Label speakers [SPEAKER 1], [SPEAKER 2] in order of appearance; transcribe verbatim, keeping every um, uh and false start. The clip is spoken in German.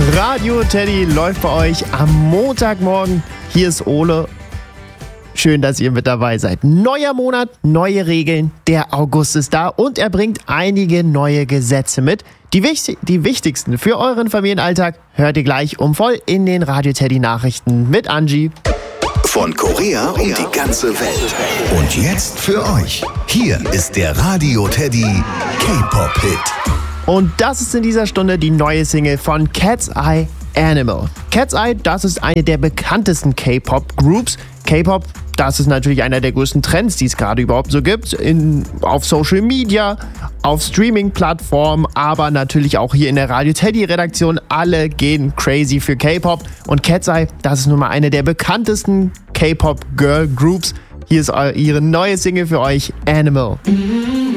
[SPEAKER 1] Radio Teddy läuft bei euch am Montagmorgen. Hier ist Ole. Schön, dass ihr mit dabei seid. Neuer Monat, neue Regeln. Der August ist da und er bringt einige neue Gesetze mit. Die, wichtig- die wichtigsten für euren Familienalltag hört ihr gleich um voll in den Radio Teddy Nachrichten mit Angie.
[SPEAKER 2] Von Korea um die ganze Welt. Und jetzt für euch. Hier ist der Radio Teddy K-Pop-Hit.
[SPEAKER 1] Und das ist in dieser Stunde die neue Single von Cat's Eye, Animal. Cat's Eye, das ist eine der bekanntesten K-Pop-Groups. K-Pop, das ist natürlich einer der größten Trends, die es gerade überhaupt so gibt. In, auf Social Media, auf Streaming-Plattformen, aber natürlich auch hier in der Radio Teddy-Redaktion. Alle gehen crazy für K-Pop. Und Cat's Eye, das ist nun mal eine der bekanntesten K-Pop-Girl-Groups. Hier ist ihre neue Single für euch, Animal.